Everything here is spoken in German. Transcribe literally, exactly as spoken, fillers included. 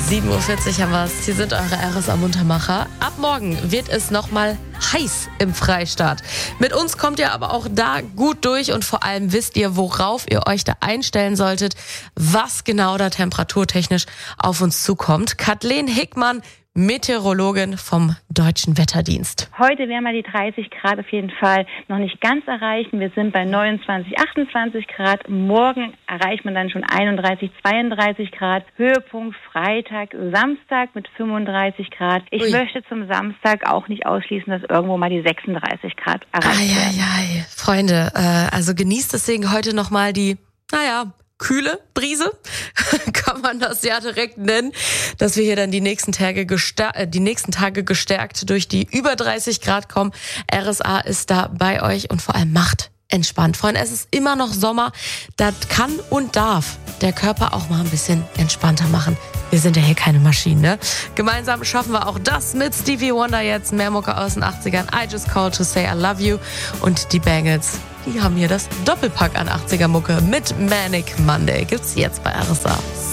sieben Uhr vierzig haben wir es. Hier sind eure R S A-Muntermacher. Ab morgen wird es nochmal heiß im Freistaat. Mit uns kommt ihr aber auch da gut durch und vor allem wisst ihr, worauf ihr euch da einstellen solltet, was genau da temperaturtechnisch auf uns zukommt. Kathleen Hickmann, Meteorologin vom Deutschen Wetterdienst. Heute werden wir die dreißig Grad auf jeden Fall noch nicht ganz erreichen. Wir sind bei neunundzwanzig, achtundzwanzig Grad. Morgen erreicht man dann schon einunddreißig, zweiunddreißig Grad. Höhepunkt Freitag, Samstag mit fünfunddreißig Grad. Ich Ui. möchte zum Samstag auch nicht ausschließen, dass irgendwo mal die sechsunddreißig Grad erreicht werden. Eieiei. Freunde, äh, also genießt deswegen heute nochmal die, naja, kühle Brise, kann man das ja direkt nennen, dass wir hier dann die nächsten Tage gestärkt, äh, die nächsten Tage gestärkt durch die über dreißig Grad kommen. R S A ist da bei euch und vor allem macht entspannt. Freunde, es ist immer noch Sommer, das kann und darf der Körper auch mal ein bisschen entspannter machen. Wir sind ja hier keine Maschinen, ne? Gemeinsam schaffen wir auch das mit Stevie Wonder jetzt. Mehr Mucke aus den achtzigern. I Just Called to Say I Love You. Und die Bangles, die haben hier das Doppelpack an achtziger Mucke mit Manic Monday. Gibt's jetzt bei R S A.